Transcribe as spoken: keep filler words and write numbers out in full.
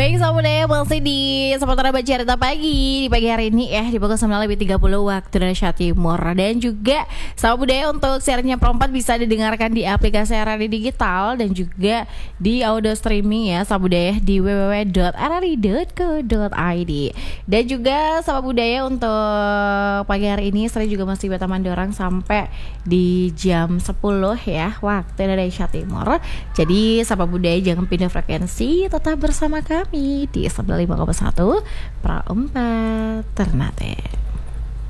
Baik Sahabat Budaya, masih di seputar Baca Cerita Pagi di pagi hari ini ya, di pukul sembilan lebih tiga puluh waktu Indonesia Timur. Dan juga Sahabat Budaya, untuk siarannya Perempat bisa didengarkan di aplikasi R R I Digital dan juga di audio streaming ya Sahabat Budaya di w w w dot r r i dot co dot i d. Dan juga Sahabat Budaya, untuk pagi hari ini saya juga masih berteman dorang sampai di jam sepuluh ya waktu Indonesia Timur. Jadi Sahabat Budaya jangan pindah frekuensi, tetap bersama kami di sembilan puluh lima koma satu Pra empat Ternate.